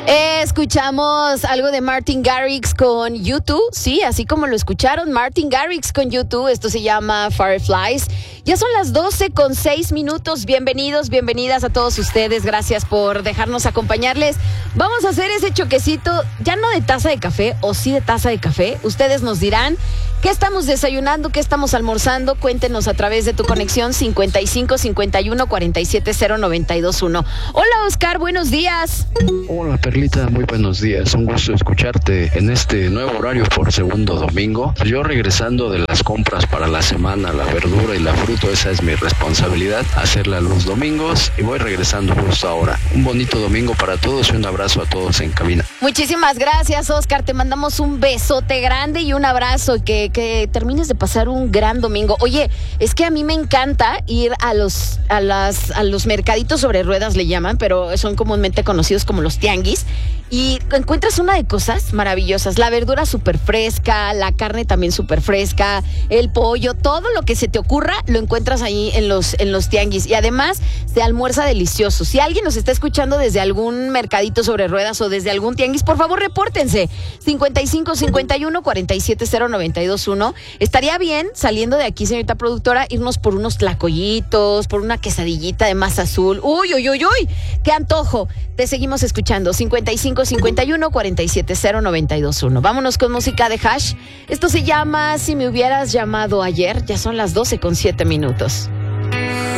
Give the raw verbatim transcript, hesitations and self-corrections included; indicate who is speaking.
Speaker 1: Escuchamos algo de Martin Garrix con U dos, sí, así como lo escucharon, Martin Garrix con U dos, esto se llama Fireflies. Ya son las doce con seis minutos, bienvenidos, bienvenidas a todos ustedes, gracias por dejarnos acompañarles. Vamos a hacer ese choquecito, ya no de taza de café, o sí de taza de café, ustedes nos dirán qué estamos desayunando, qué estamos almorzando, cuéntenos a través de tu conexión cincuenta y cinco cincuenta y uno cuarenta y siete cero noventa y dos uno. Hola Oscar, buenos días.
Speaker 2: Hola Perlita, muy buenos días, un gusto escucharte en este nuevo horario por segundo domingo. Yo regresando de las compras para la semana, la verdura y la fruta, esa es mi responsabilidad, hacerla los domingos y voy regresando justo ahora. Un bonito domingo para todos y un abrazo a todos en cabina.
Speaker 1: Muchísimas gracias Oscar, te mandamos un besote grande y un abrazo, que, que termines de pasar un gran domingo. Oye, es que a mí me encanta ir a los, a las, a los mercaditos sobre ruedas, le llaman, pero son comúnmente conocidos como los tianguis, y encuentras una de cosas maravillosas, la verdura súper fresca, la carne también súper fresca, el pollo, todo lo que se te ocurra lo encuentras ahí en los, en los tianguis, y además se almuerza delicioso. Si alguien nos está escuchando desde algún mercadito sobre ruedas o desde algún tianguis, por favor repórtense, cincuenta y cinco cincuenta y uno cuarenta y siete cero noventa y dos uno. Estaría bien, saliendo de aquí, señorita productora, irnos por unos tlacoyitos, por una quesadillita de masa azul. Uy, uy, uy, uy, qué antojo. Te seguimos escuchando, cincuenta y cinco cincuenta y uno cuarenta y siete cero noventa y dos uno. Vámonos con música de Hash. Esto se llama Si me hubieras llamado ayer. Ya son las doce con siete minutos.